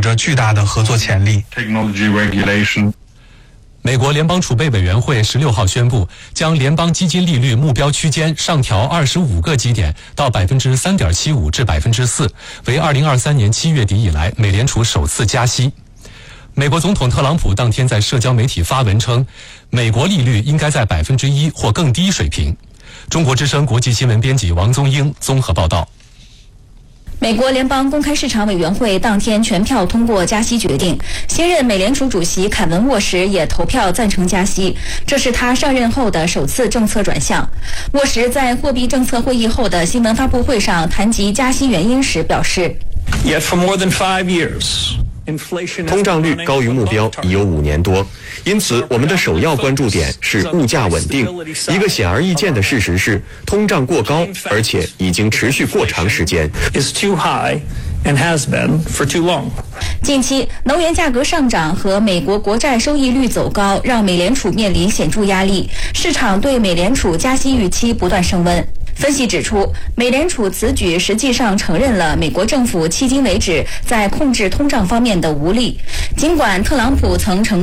着巨大的合作潜力。 美国联邦储备委员会16号宣布，将联邦基金利率目标区间上调25个基点到 3.75% 至 4%， 为2023年7月底以来美联储首次加息。美国总统特朗普当天在社交媒体发文称，美国利率应该在 1% 或更低水平。中国之声国际新闻编辑王宗英综合报道。 美国联邦公开市场委员会当天全票通过加息决定，新任美联储主席凯文·沃什也投票赞成加息，这是他上任后的首次政策转向。沃什在货币政策会议后的新闻发布会上谈及加息原因时表示 ，Yet for more than 5 years. 通胀率高于目标已有5年多，因此我们的首要关注点是物价稳定。一个显而易见的事实是，通胀过高，而且已经持续过长时间。 近期能源价格上涨和美国国债收益率走高，让美联储面临显著压力，市场对美联储加息预期不断升温。分析指出，美联储此举实际上承认了美国政府迄今为止在控制通胀方面的无力。尽管特朗普曾承诺